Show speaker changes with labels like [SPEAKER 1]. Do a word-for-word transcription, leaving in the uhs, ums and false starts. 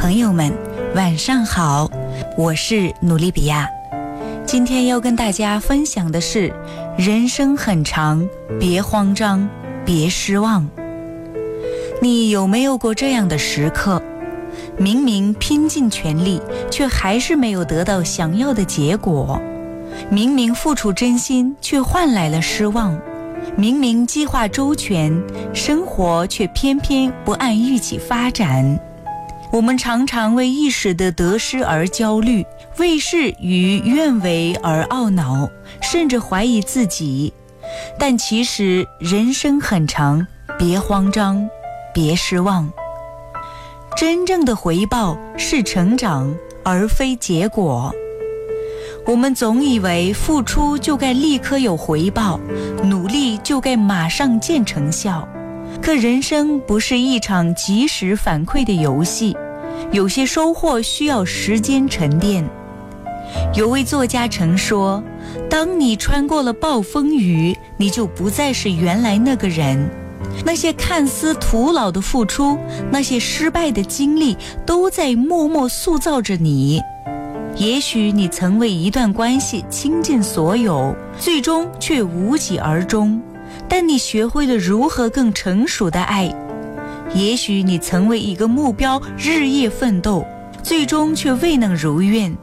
[SPEAKER 1] 朋友们，晚上好，我是努利比亚。今天要跟大家分享的是，人生很长，别慌张，别失望。你有没有过这样的时刻？明明拼尽全力，却还是没有得到想要的结果；明明付出真心，却换来了失望；明明计划周全，生活却偏偏不按预期发展。我们常常为一时的得失而焦虑，为事与愿违而懊恼，甚至怀疑自己。但其实人生很长，别慌张，别失望。真正的回报是成长，而非结果。我们总以为付出就该立刻有回报，努力就该马上见成效。可人生不是一场及时反馈的游戏，有些收获需要时间沉淀。有位作家曾说，当你穿过了暴风雨，你就不再是原来那个人。那些看似徒劳的付出，那些失败的经历，都在默默塑造着你。也许你曾为一段关系倾尽所有，最终却无疾而终，但你学会了如何更成熟的爱。也许你曾为一个目标日夜奋斗，最终却未能如愿，